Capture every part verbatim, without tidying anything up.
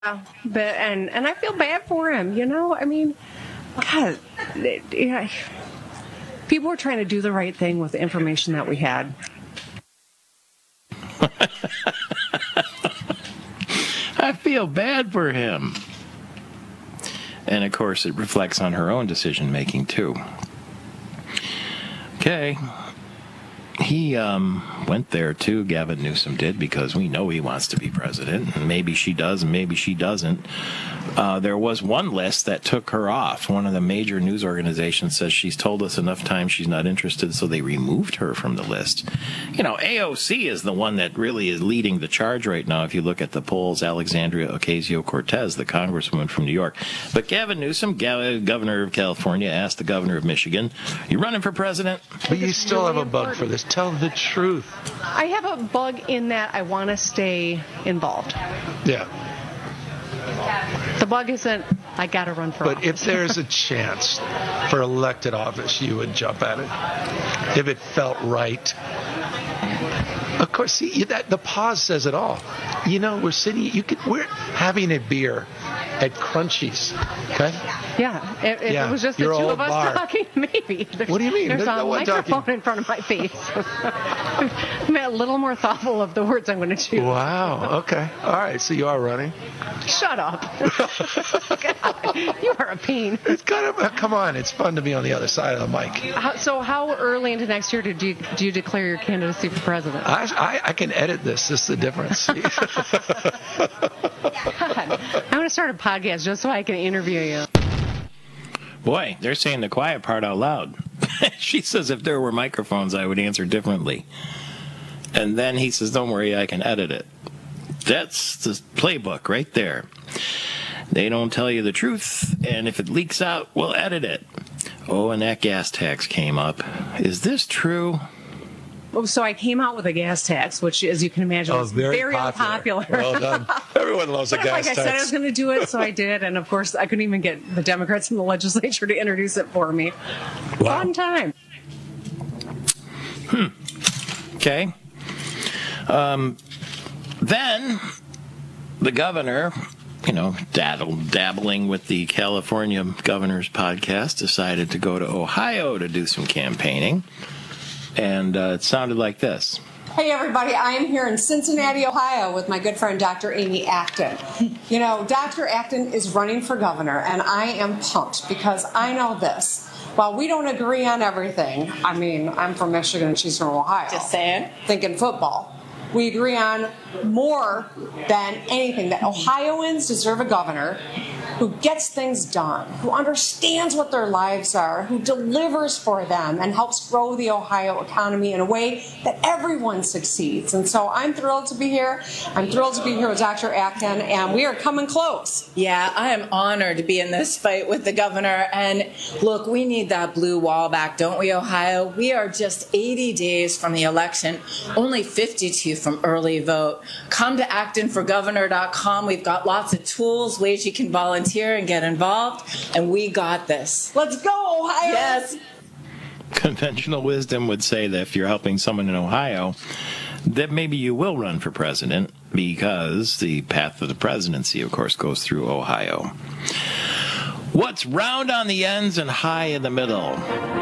but and and I feel bad for him. You know, I mean, God, it, yeah, people were trying to do the right thing with the information that we had. I feel bad for him. And of course, it reflects on her own decision making too. Okay. He um, went there too, Gavin Newsom did, because we know he wants to be president. And maybe she does, and maybe she doesn't. Uh, there was one list that took her off. One of the major news organizations says she's told us enough times she's not interested, so they removed her from the list. You know, A O C is the one that really is leading the charge right now. If you look at the polls, Alexandria Ocasio-Cortez, the congresswoman from New York. But Gavin Newsom, governor of California, asked the governor of Michigan, "You running for president?" But you still have a bug for this. Tell the truth. I have a bug in that I want to stay involved. Yeah. The bug isn't, I got to run for But office. if there's a chance for elected office, you would jump at it. If it felt right. Of course, see, that, the pause says it all. You know, we're sitting, you could, we're having a beer at Crunchies, okay? Yeah, if, if Yeah, it was just the your two old of us bar. talking, maybe. There's, What do you mean? There's There's a no one microphone talking. in front of my face. I'm a little more thoughtful of the words I'm going to choose. Wow, okay. All right, so you are running. Shut up. God, you are a pain. It's kind of, uh, come on, it's fun to be on the other side of the mic. How, so how early into next year did you, do you declare your candidacy for president? I, I, I can edit this. This is the difference. God, I'm going to start a podcast just so I can interview you. Boy, they're saying the quiet part out loud. She says if there were microphones, I would answer differently. And then he says, don't worry, I can edit it. That's the playbook right there. They don't tell you the truth, and if it leaks out, we'll edit it. Oh, and that gas tax came up. Is this true? Oh, so I came out with a gas tax, which, as you can imagine, Oh, is very very popular. unpopular. Well done. Everyone loves a gas Like I tax. said I was going to do it, so I did. And, of course, I couldn't even get the Democrats in the legislature to introduce it for me. Wow. Fun time. Hmm. Okay. Um, then the governor, you know, daddle, dabbling with the California Governor's Podcast, decided to go to Ohio to do some campaigning. And uh, it sounded like this. Hey everybody, I am here in Cincinnati, Ohio with my good friend Doctor Amy Acton. You know, Doctor Acton is running for governor and I am pumped because I know this. While we don't agree on everything, I mean, I'm from Michigan and she's from Ohio. Just saying. Thinking football. We agree on more than anything, that Ohioans deserve a governor who gets things done, who understands what their lives are, who delivers for them and helps grow the Ohio economy in a way that everyone succeeds. And so I'm thrilled to be here. I'm thrilled to be here with Doctor Acton, and we are coming close. Yeah, I am honored to be in this fight with the governor. And look, we need that blue wall back, don't we, Ohio? We are just eighty days from the election, only fifty-two from early vote. Come to acton for governor dot com. We've got lots of tools, ways you can volunteer and get involved, and we got this. Let's go, Ohio! Yes. Conventional wisdom would say that if you're helping someone in Ohio, that maybe you will run for president, because the path of the presidency, of course, goes through Ohio. What's round on the ends and high in the middle?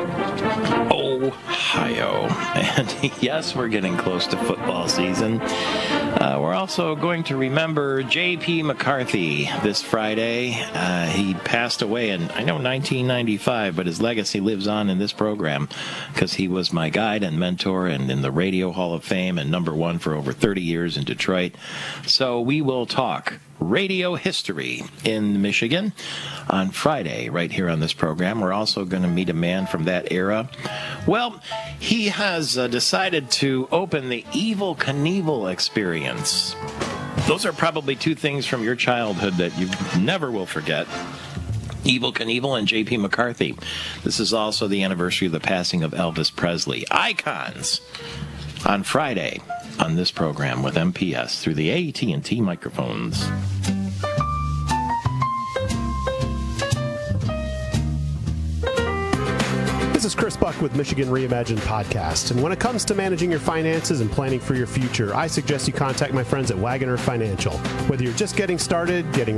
Ohio. And yes, we're getting close to football season. Uh, we're also going to remember J P McCarthy this Friday. Uh, he passed away in, I know, nineteen ninety-five, but his legacy lives on in this program because he was my guide and mentor and in the Radio Hall of Fame and number one for over thirty years in Detroit. So we will talk radio history in Michigan on Friday right here on this program. We're also going to meet a man from that era. Well, he has uh, decided to open the Evel Knievel experience. Those are probably two things from your childhood that you never will forget. Evel Knievel and J P McCarthy. This is also the anniversary of the passing of Elvis Presley. Icons on Friday on this program with M P S through the A T and T microphones. This is Chris Buck with Michigan Reimagined Podcast. And when it comes to managing your finances and planning for your future, I suggest you contact my friends at Wagoner Financial. Whether you're just getting started, getting